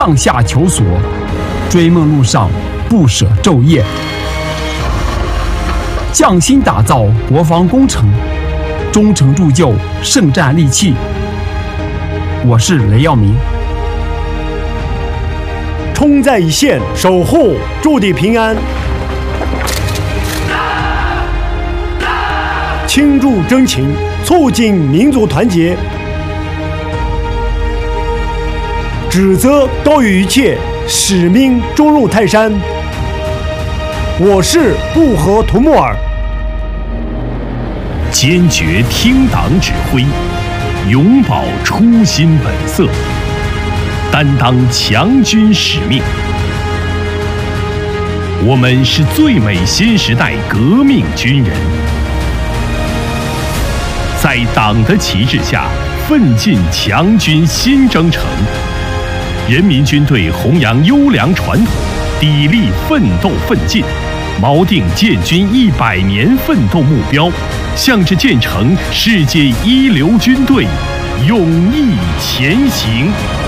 上下求索，追梦路上不舍昼夜，匠心打造国防工程，忠诚铸就圣战利器。我是雷耀明。 冲在一线，守护驻地平安，倾注真情，促进民族团结。指责高于一切，使命终入泰山。我是布和图木尔。 坚决听党指挥，永葆初心本色，担当强军使命。我们是最美新时代革命军人，在党的旗帜下奋进强军新征程。人民军队弘扬优良传统，砥砺奋斗奋进，锚定建军100年奋斗目标，向着建成世界一流军队勇毅前行。